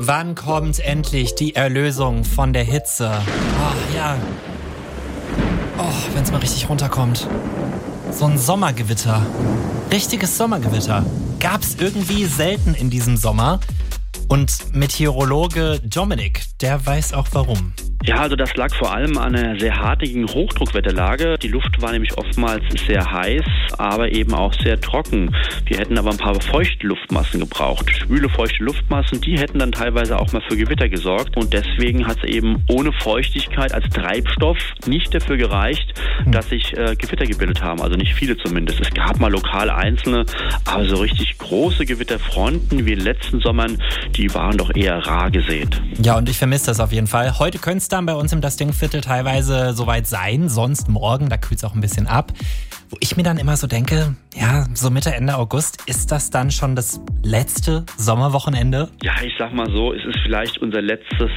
Wann kommt endlich die Erlösung von der Hitze? Oh, ja. Oh, wenn es mal richtig runterkommt. So ein Sommergewitter. Richtiges Sommergewitter. Gab's irgendwie selten in diesem Sommer. Und Meteorologe Dominik, der weiß auch warum. Ja, also das lag vor allem an einer sehr hartnäckigen Hochdruckwetterlage. Die Luft war nämlich oftmals sehr heiß, aber eben auch sehr trocken. Wir hätten aber ein paar feuchte Luftmassen gebraucht. Schwüle, feuchte Luftmassen, die hätten dann teilweise auch mal für Gewitter gesorgt. Und deswegen hat es eben ohne Feuchtigkeit als Treibstoff nicht dafür gereicht, dass sich Gewitter gebildet haben. Also nicht viele zumindest. Es gab mal lokal einzelne, aber so richtig große Gewitterfronten wie in den letzten Sommern, die waren doch eher rar gesät. Ja, und ich vermisse das auf jeden Fall. Heute könnte es dann bei uns im Das Ding-Viertel teilweise soweit sein, sonst morgen, da kühlt es auch ein bisschen ab. Wo ich mir dann immer so denke, ja, so Mitte, Ende August, ist das dann schon das letzte Sommerwochenende? Ja, ich sag mal so, es ist vielleicht unser letztes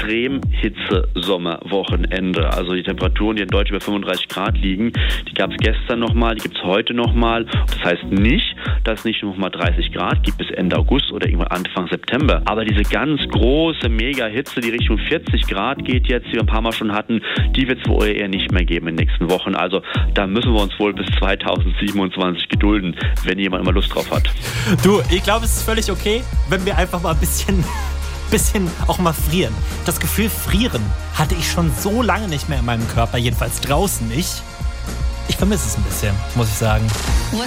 Extrem-Hitze-Sommerwochenende. Also die Temperaturen, die in Deutschland über 35 Grad liegen, die gab es gestern nochmal, die gibt es heute nochmal. Das heißt nicht, dass es nicht nochmal 30 Grad gibt bis Ende August oder irgendwann Anfang September. Aber diese ganz große Mega-Hitze, die Richtung 40 Grad geht jetzt, die wir ein paar Mal schon hatten, die wird es wohl eher nicht mehr geben in den nächsten Wochen. Also da müssen wir uns wohl bis 2027 gedulden, wenn jemand immer Lust drauf hat. Du, ich glaube, es ist völlig okay, wenn wir einfach mal ein bisschen auch mal frieren. Das Gefühl frieren hatte ich schon so lange nicht mehr in meinem Körper, jedenfalls draußen nicht. Ich vermisse es ein bisschen, muss ich sagen.